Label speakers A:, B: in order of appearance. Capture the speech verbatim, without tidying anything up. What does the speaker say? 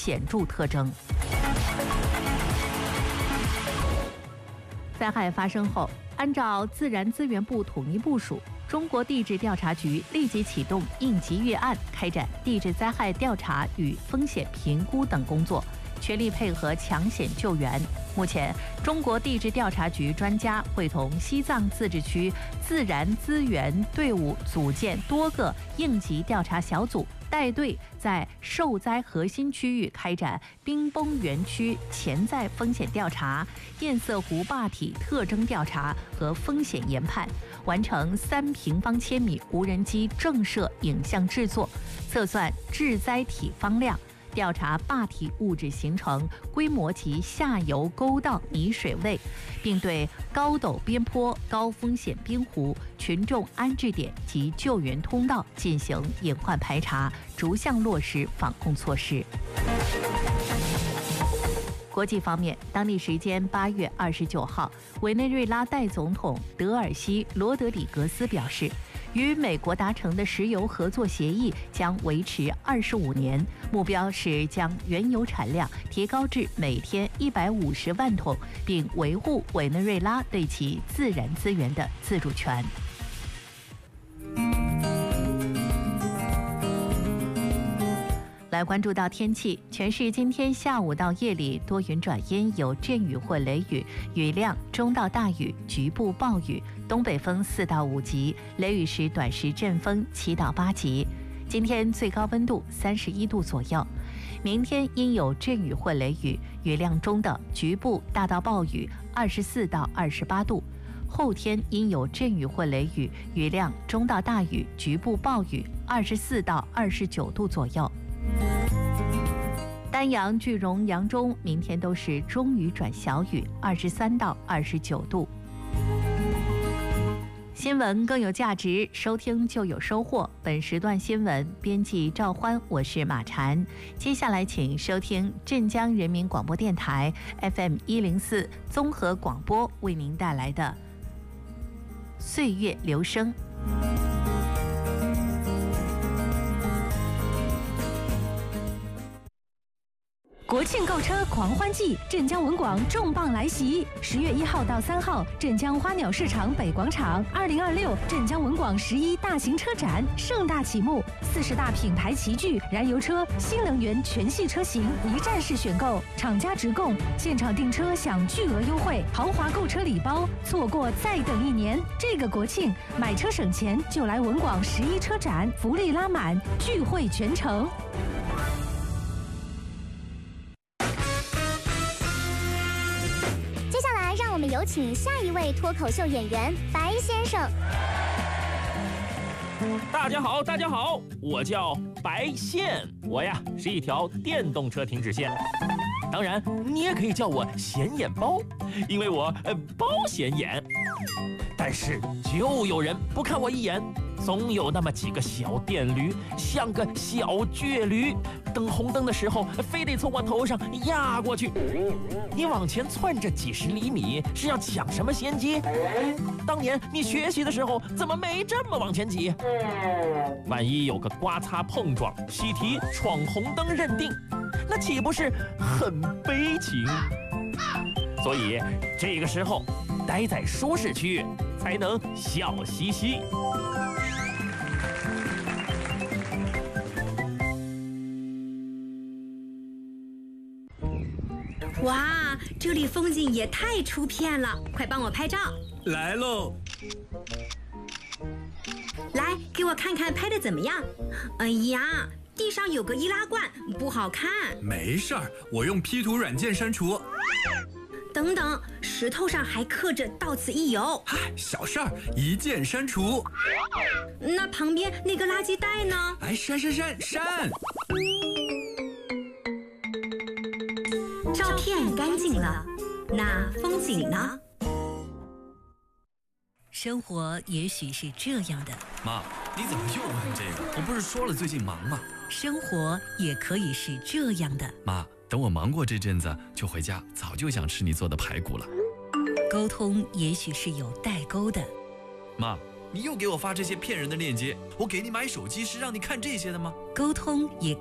A: 显著特征。灾害发生后，按照自然资源部统一部署，中国地质调查局立即启动应急预案，开展地质灾害调查与风险评估等工作，全力配合抢险救援。目前，中国地质调查局专家会同西藏自治区自然资源队伍组建多个应急调查小组，带队在受灾核心区域开展冰崩园区潜在风险调查、堰塞湖坝体特征调查和风险研判，完成三平方千米无人机正摄影像制作，测算致灾体方量，调查坝体物质形成、规模及下游沟道泥水位，并对高陡边坡、高风险冰湖、群众安置点及救援通道进行隐患排查，逐项落实防控措施。国际方面，当地时间八月二十九号，委内瑞拉代总统德尔西·罗德里格斯表示，与美国达成的石油合作协议将维持二十五年，目标是将原油产量提高至每天一百五十万桶，并维护委内瑞拉对其自然资源的自主权。来关注到天气，全市今天下午到夜里多云转阴，有阵雨或雷雨，雨量中到大雨，局部暴雨，东北风四到五级，雷雨时短时阵风七到八级。今天最高温度三十一度左右。明天阴有阵雨或雷雨，雨量中等，局部大到暴雨，二十四到二十八度。后天阴有阵雨或雷雨，雨量中到大雨，局部暴雨，二十四到二十九度左右。丹阳、句容、扬中明天都是中雨转小雨，二十三到二十九度。新闻更有价值，收听就有收获。本时段新闻编辑赵欢，我是马婵。接下来请收听镇江人民广播电台 F M 一零四综合广播为您带来的岁月留声。
B: 国庆购车狂欢季，镇江文广重磅来袭！十月一号到三号，镇江花鸟市场北广场，二零二六镇江文广十一大型车展盛大启幕，四十大品牌齐聚，燃油车、新能源全系车型一站式选购，厂家直供，现场订车享巨额优惠，豪华购车礼包，错过再等一年。这个国庆买车省钱，就来文广十一车展，福利拉满，聚会全城。
C: 我们有请下一位脱口秀演员白先生。
D: 大家好，大家好，我叫白线，我呀是一条电动车停止线。当然，你也可以叫我显眼包，因为我呃包显眼。但是就有人不看我一眼，总有那么几个小电驴，像个小倔驴，等红灯的时候非得从我头上压过去。你往前窜着几十厘米，是要抢什么先机？当年你学习的时候怎么没这么往前挤？万一有个刮擦碰撞、习题闯红灯认定，那岂不是很悲情？所以这个时候待在舒适区才能笑嘻嘻。
E: 哇，这里风景也太出片了，快帮我拍照。
F: 来喽！
E: 来，给我看看拍的怎么样？哎呀，地上有个易拉罐，不好看。
F: 没事儿，我用 P 图软件删除。
E: 等等，石头上还刻着到此一游。
F: 嗨，小事儿，一键删除。
E: 那旁边那个垃圾袋呢？
F: 哎，删删删删！
E: 照片干净了，那风景呢？
G: 生活也许是这样的。
F: 妈，你怎么又问这个？我不是说了最近忙吗？
G: 生活也可以是这样的。
F: 妈，等我忙过这阵子就回家，早就想吃你做的排骨了。
G: 沟通也许是有代沟的。
F: 妈，你又给我发这些骗人的链接，我给你买手机是让你看这些的吗？
G: 沟通也